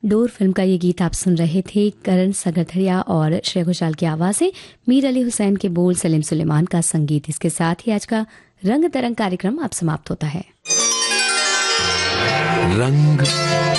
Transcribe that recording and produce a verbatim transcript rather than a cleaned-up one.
Door film का ये गीत आप सुन रहे थे। करण सगरथड़िया और श्रेया घोषाल की आवाज़ से, मीर अली हुसैन के बोल, सलीम सुलेमान का संगीत। इसके साथ ही आज का रंग तरंग कार्यक्रम अब समाप्त होता है। रंग